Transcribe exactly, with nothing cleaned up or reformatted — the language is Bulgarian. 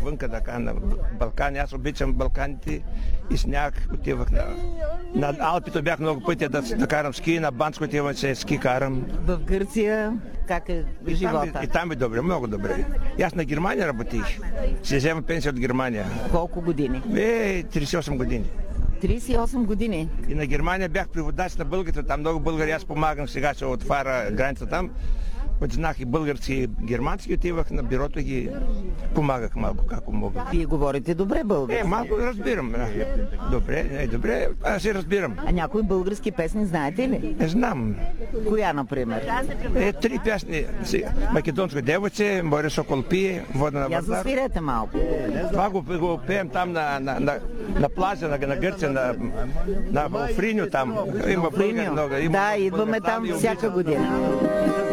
навънка, така, на Балкани. Аз обичам Балканите и сняг. Отивах на, на Алпите, бях много пъти да, да карам ски, на Банско отивам, че ски карам. В Гърция как е И живота? там, е, и там е добре, много добре. И аз на Германия работих. Ще взема пенсия от Германия. Колко години? Е, тридесет и осем години. тридесет и осем години. И на Германия бях преводач на българите. Там много българи, аз помагам, сега ще отваря граница там. Знах и български, и германски, отивах на бюрото и ги помагах малко, како мога. Вие говорите добре български. Е, малко разбирам. Добре, е, добре, аз ще разбирам. А някои български песни знаете ли? Не знам. Коя, например? Е, три песни. Македонско девойче, Море Сокол пие, Вода на Я Вардар. засвирете малко. Това го, го пеем там на, на, на, на плажа на, на Гърция, на, на Фриньо там. Има българи много. Има Да, идваме българи там и всяка обичам. година.